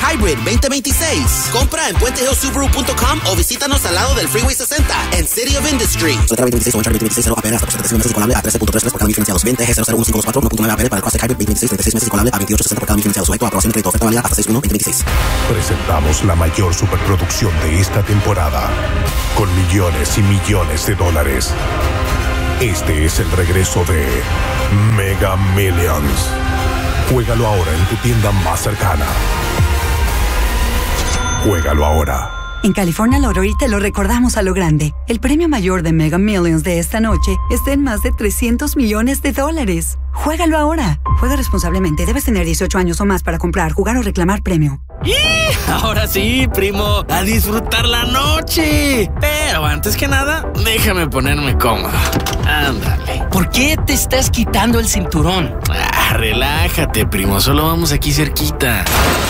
Hybrid 2026. Compra en puentehillsubaru.com o visítanos al lado del Freeway 60 en City of Industry. Soltera 2026 o Hybrid 2026 0 APR hasta 75 meses colable a 13.33 por cada mil financiados. 20 G00154 1.9 APR para el Crosstek Hybrid 2026 36 meses colable a 28.60 por cada mil financiados. Sujeto a aprobación de crédito. Oferta válida hasta 6/1/2026. Presentamos la mayor superproducción de esta temporada, con millones y millones de dólares. Este es el regreso de Mega Millions. Juégalo ahora en tu tienda más cercana. Juégalo ahora. En California Lottery te lo recordamos a lo grande. El premio mayor de Mega Millions de esta noche está en más de $300 millones. Juégalo ahora. Juega responsablemente. Debes tener 18 años o más para comprar, jugar o reclamar premio. ¡Y! Ahora sí, primo, a disfrutar la noche. Pero antes que nada, déjame ponerme cómodo. Ándale. ¿Por qué te estás quitando el cinturón? Relájate, primo. Solo vamos aquí cerquita.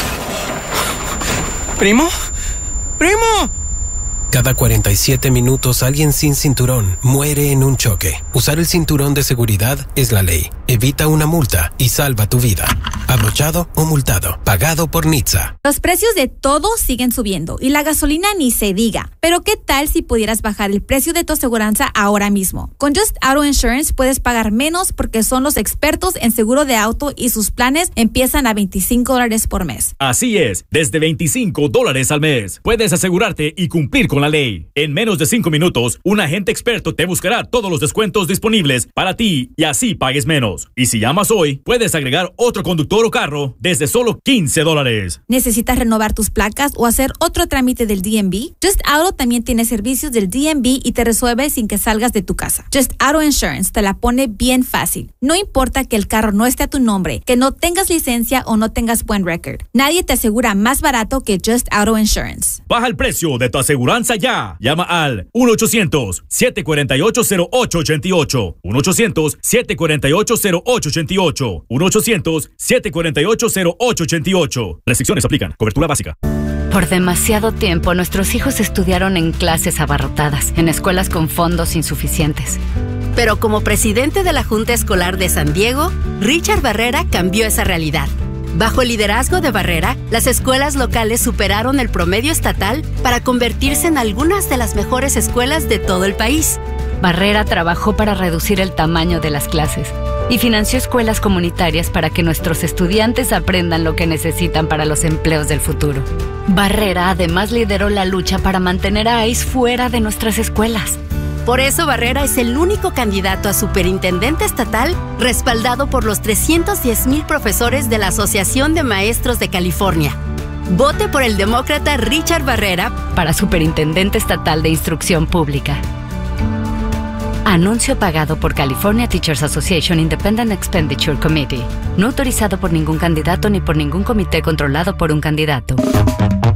¿Primo? ¡Primo! Cada 47 minutos alguien sin cinturón muere en un choque. Usar el cinturón de seguridad es la ley. Evita una multa y salva tu vida. Abrochado o multado. Pagado por NHTSA. Los precios de todo siguen subiendo y la gasolina ni se diga. Pero ¿qué tal si pudieras bajar el precio de tu aseguranza ahora mismo? Con Just Auto Insurance puedes pagar menos porque son los expertos en seguro de auto y sus planes empiezan a $25 por mes. Así es, desde $25 al mes. Puedes asegurarte y cumplir con la ley. En menos de 5 minutos, un agente experto te buscará todos los descuentos disponibles para ti y así pagues menos. Y si llamas hoy, puedes agregar otro conductor o carro desde solo $15. ¿Necesitas renovar tus placas o hacer otro trámite del DMV? Just Auto también tiene servicios del DMV y te resuelve sin que salgas de tu casa. Just Auto Insurance te la pone bien fácil. No importa que el carro no esté a tu nombre, que no tengas licencia o no tengas buen récord. Nadie te asegura más barato que Just Auto Insurance. Baja el precio de tu aseguranza ya. Llama al 1-800-748-0888. 1-800-748-0888. 1-800-748-0888. Restricciones aplican. Cobertura básica. Por demasiado tiempo, nuestros hijos estudiaron en clases abarrotadas, en escuelas con fondos insuficientes. Pero como presidente de la Junta Escolar de San Diego, Richard Barrera cambió esa realidad. Bajo el liderazgo de Barrera, las escuelas locales superaron el promedio estatal para convertirse en algunas de las mejores escuelas de todo el país. Barrera trabajó para reducir el tamaño de las clases y financió escuelas comunitarias para que nuestros estudiantes aprendan lo que necesitan para los empleos del futuro. Barrera además lideró la lucha para mantener a ICE fuera de nuestras escuelas. Por eso Barrera es el único candidato a superintendente estatal respaldado por los 310,000 profesores de la Asociación de Maestros de California. Vote por el demócrata Richard Barrera para superintendente estatal de instrucción pública. Anuncio pagado por California Teachers Association Independent Expenditure Committee. No autorizado por ningún candidato ni por ningún comité controlado por un candidato.